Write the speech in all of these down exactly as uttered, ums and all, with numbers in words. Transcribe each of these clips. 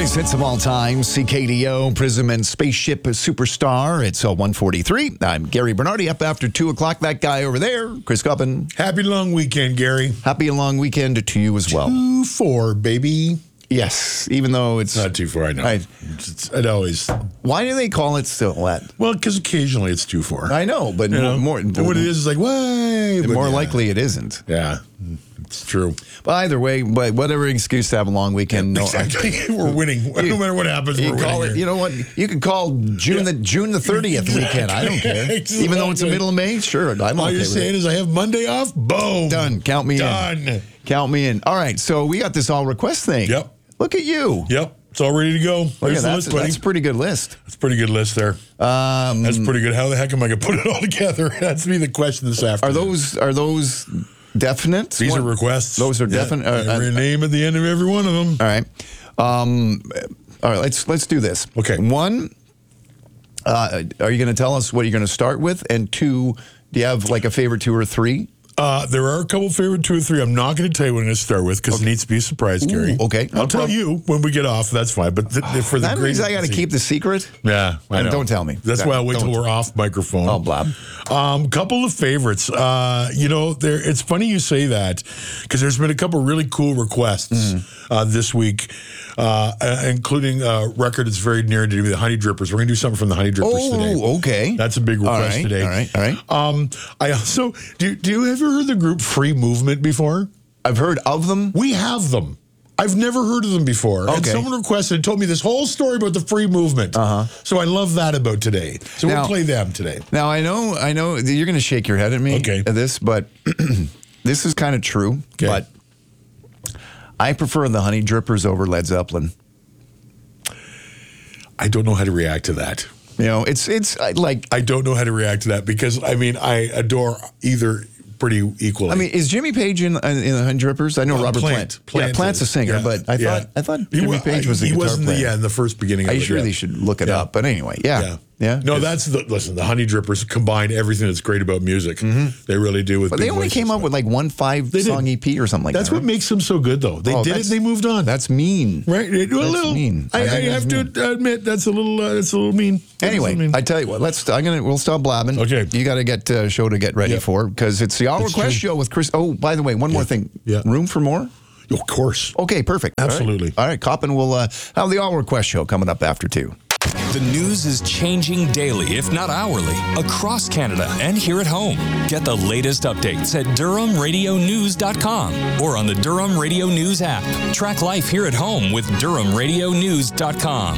Greatest hits of all time, C K D O, Prism and Spaceship Superstar. It's uh, one forty-three. I'm Gary Bernardi, up after two o'clock. That guy over there, Chris Coppin. Happy long weekend, Gary. Happy long weekend to you as well. two four, baby. Yes, even though it's... Not too far, I know. I, It's, it's, it always... why do they call it still that? Well, because occasionally it's two four. I know, but You know, more... and what it is is like, way... but more yeah. likely it isn't. Yeah, it's true. But either way, but whatever excuse to have a long weekend. No, Exactly. We're winning. No matter what happens, You we're call winning it. here. You know what? You can call June Yeah. the June the thirtieth weekend. I don't care. Exactly. Even though it's the middle of May, sure. I'm All okay you're with saying it. is I have Monday off? Boom. Done. Count me in. Done. Count me in. All right. So we got this all request thing. Yep. Look at you. Yep. It's all ready to go. Look There's at the that. list, That's, buddy. that's a pretty good list. That's a pretty good list there. Um, That's pretty good. How the heck am I going to put it all together? That's be the question this are afternoon. those are those definite? These What- are requests. Those are Yeah, definite. Uh, every uh, name at the end of every one of them. all right. Um, all right. Let's let's do this. Okay. One. Uh, are you going to tell us what you're going to start with? And two, do you have like a favorite two or three? Uh, there are a couple favorite two or three. I'm not going to tell you what I'm going to start with because it needs to be a surprise, Gary. okay. No I'll tell problem. you when we get off. That's fine. But th- th- for the That great, means I got to keep the secret. Yeah, I And know. don't tell me. That's That- why I'll wait till don't. we're off microphone. Oh, blab. Um, couple of favorites. Uh, you know, there. It's funny you say that because there's been a couple really cool requests uh, this week, uh, uh, including a record that's very near to me, the Honey Drippers. We're going to do something from the Honey Drippers today. Oh, okay. That's a big All request right, today. all right, all right. Um, I also do. Do you ever heard the group Free Movement before? I've heard of them. We have them. I've never heard of them before. And Okay. someone requested and told me this whole story about the free movement. Uh-huh. So I love that about today. So Now- we'll play them today. Now I know, I know that you're going to shake your head at me Okay. at this, but this is kind of true. Okay. But I prefer the Honey Drippers over Led Zeppelin. I don't know how to react to that. You know, it's it's uh, like I don't know how to react to that because, I mean, I adore either pretty equally. I mean, is Jimmy Page in, in the Honey Drippers? I know Uh, Robert Plant. Plant. Plant yeah, Plant's a is. singer, Yeah, but I yeah. thought I thought He Jimmy wa- Page was a he guitar wasn't player. The, yeah, in the first beginning. I of it, sure yeah. they should look it Yeah. up. But anyway, yeah, Yeah. yeah. No, that's the listen. The Honey Drippers combine everything that's great about music. They really do. With But big they only voices. came up with like one five They did. song E P or something like That's that. what makes them so good, though. They Oh, did it. that's- They moved on. That's mean. Right, it, a That's little mean. I, I I think have that's to admit that's a little. Uh, that's a little mean. That's a Anyway, little mean. I tell you what. Let's. I'm gonna. We'll stop blabbing. Okay. You got to get uh, show to get ready Yep. for because it's the All That's Request true. show with Chris. Oh, by the way, one more thing. Yeah. Room for more. of course. Okay, perfect. All right. Absolutely. All right, Coppin will uh, have the All Request show coming up after two. The news is changing daily, if not hourly, across Canada and here at home. Get the latest updates at Durham Radio News dot com or on the Durham Radio News app. Track life here at home with Durham Radio News dot com.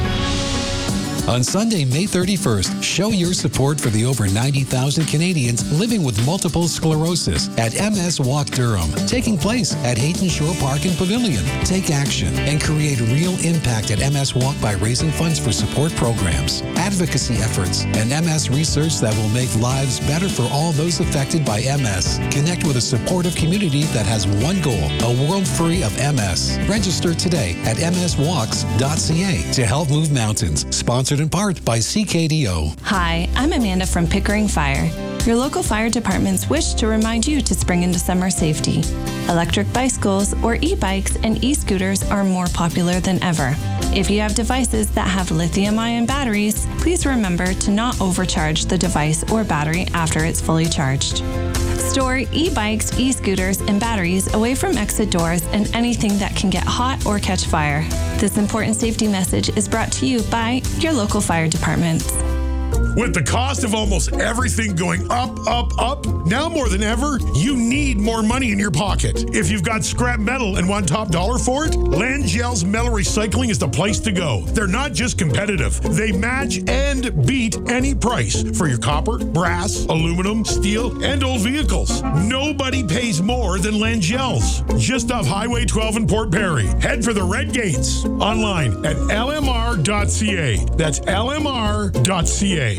On Sunday, May thirty-first, show your support for the over ninety thousand Canadians living with multiple sclerosis at M S Walk Durham, taking place at Hayden Shore Park and Pavilion. Take action and create real impact at M S Walk by raising funds for support programs, advocacy efforts, and M S research that will make lives better for all those affected by M S. Connect with a supportive community that has one goal, a world free of M S. Register today at m s walks dot c a to help move mountains. Sponsored in part by C K D O. Hi, I'm Amanda from Pickering Fire. Your local fire departments wish to remind you to spring into summer safety. Electric bicycles or e-bikes and e-scooters are more popular than ever. If you have devices that have lithium-ion batteries, please remember to not overcharge the device or battery after it's fully charged. Store e-bikes, e-scooters, and batteries away from exit doors and anything that can get hot or catch fire. This important safety message is brought to you by your local fire departments. With the cost of almost everything going up, up, up, now more than ever, you need more money in your pocket. If you've got scrap metal and want top dollar for it, Langell's Metal Recycling is the place to go. They're not just competitive, they match and beat any price for your copper, brass, aluminum, steel, and old vehicles. Nobody pays more than Langell's. Just off Highway twelve in Port Perry. Head for the Red Gates. Online at l m r dot c a. That's l m r dot c a.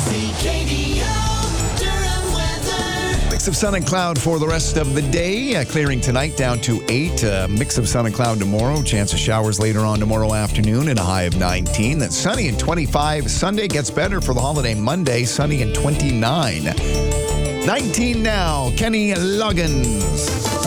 Mix of sun and cloud for the rest of the day. Uh, clearing tonight down to eight. Uh, mix of sun and cloud tomorrow. Chance of showers later on tomorrow afternoon and a high of nineteen. Then sunny and twenty-five. Sunday gets better for the holiday Monday. Sunny and twenty-nine. nineteen now. Kenny Loggins.